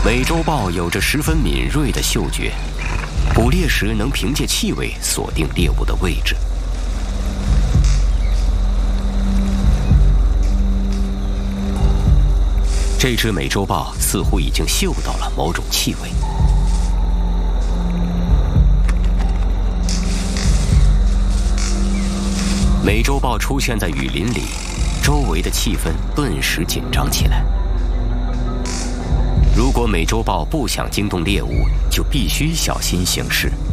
美洲豹有着十分敏锐的嗅觉，捕猎时能凭借气味锁定猎物的位置。这只美洲豹似乎已经嗅到了某种气味。美洲豹出现在雨林里，周围的气氛顿时紧张起来。如果美洲豹不想惊动猎物，就必须小心行事。